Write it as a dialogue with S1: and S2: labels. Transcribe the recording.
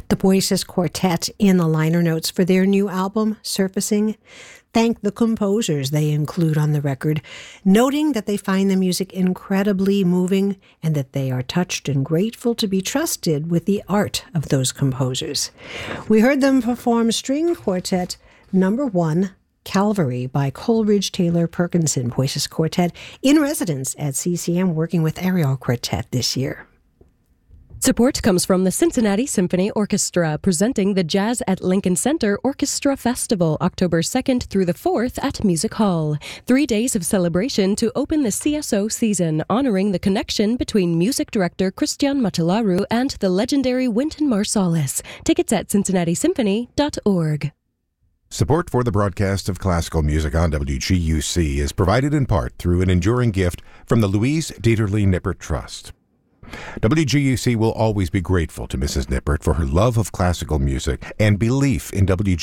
S1: The Poises Quartet in the liner notes for their new album, Surfacing, thank the composers they include on the record, noting that they find the music incredibly moving and that they are touched and grateful to be trusted with the art of those composers. We heard them perform String Quartet Number 1, Calvary by Coleridge Taylor Perkinson Poises Quartet in residence at CCM, working with Ariel Quartet this year.
S2: Support comes from the Cincinnati Symphony Orchestra, presenting the Jazz at Lincoln Center Orchestra Festival, October 2nd through the 4th at Music Hall. 3 days of celebration to open the CSO season, honoring the connection between music director Christian Machelaru and the legendary Wynton Marsalis. Tickets at cincinnati-symphony.org.
S3: Support for the broadcast of classical music on WGUC is provided in part through an enduring gift from the Louise Dieterle Nippert Trust. WGUC will always be grateful to Mrs. Nippert for her love of classical music and belief in WGUC.